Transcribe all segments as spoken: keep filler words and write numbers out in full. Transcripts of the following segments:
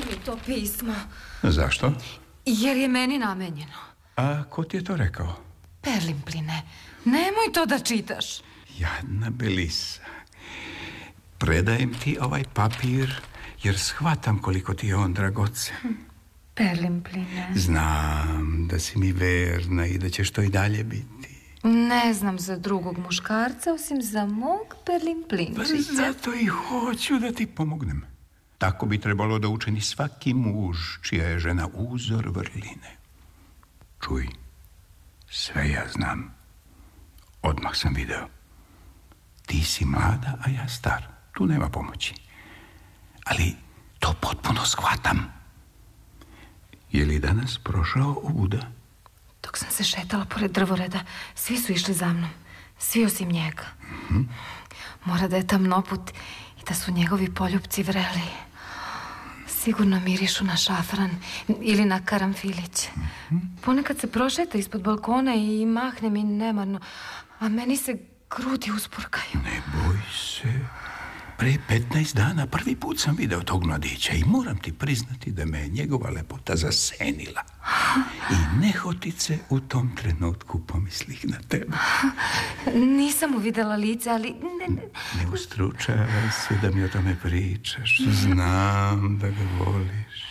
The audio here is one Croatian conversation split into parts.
mi to pismo. Zašto? Jer je meni namenjeno. A ko ti je to rekao? Perlimpline, nemoj to da čitaš. Jadna Belisa. Predajem ti ovaj papir jer shvatam koliko ti je on dragocen. Hm. Perlimpline. Znam da si mi verna i da ćeš to i dalje biti. Ne znam za drugog muškarca osim za mog Perlimplinčića. Pa zato i hoću da ti pomognem. Tako bi trebalo da učini svaki muž čija je žena uzor vrline. Čuj, sve ja znam. Odmah sam video. Ti si mlada, a ja star. Tu nema pomoći. Ali to potpuno shvatam. Je li danas prošao ovuda? Dok sam se šetala pored drvoreda, svi su išli za mnom. Svi osim njega. Mm-hmm. Mora da je tamnoput i da su njegovi poljupci vreli. Sigurno mirišu na šafran ili na karamfilić. Mm-hmm. Ponekad se prošeta ispod balkona i mahne mi nemarno, a meni se grudi usporkaju. Ne boj se. Pre petnaest dana prvi put sam video tog mladića i moram ti priznati da me je njegova lepota zasenila. I nehotice u tom trenutku pomislih na tebe. Nisam uvidela lice, ali... Ne, ne. ne ustručavaj se da mi o tome pričaš. Znam da ga voliš.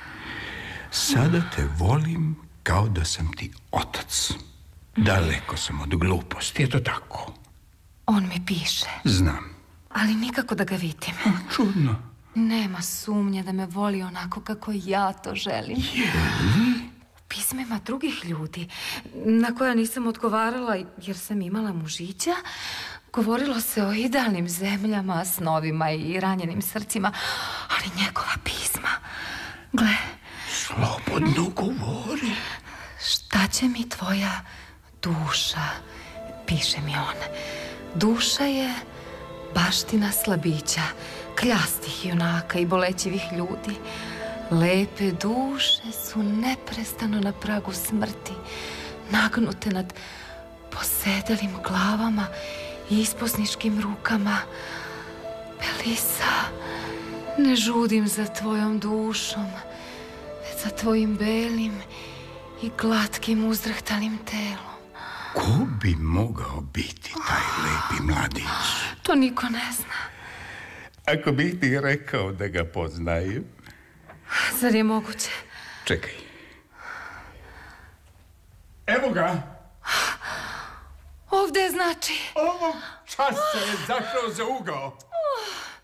Sada te volim kao da sam ti otac. Daleko sam od gluposti, je to tako? On mi piše. Znam. Ali nikako da ga vidim. Čudno. Nema sumnje da me voli onako kako ja to želim. Je li? U pismima drugih ljudi, na koja nisam odgovarala jer sam imala mužića, govorilo se o idealnim zemljama, snovima i ranjenim srcima, ali njegova pisma, gle... Slobodno govori. Šta će mi tvoja duša, piše mi on. Duša je baština slabića, kljastih junaka i bolećivih ljudi. Lepe duše su neprestano na pragu smrti, nagnute nad posedelim glavama i isposničkim rukama. Belisa, ne žudim za tvojom dušom, već za tvojim belim i glatkim uzdrhtalim telom. Ko bi mogao biti taj lepi mladić? To niko ne zna. Ako bih ti rekao da ga poznajem. Zar je moguće? Čekaj. Evo ga. Ovde je znači. Ovog časa je zašao za ugao.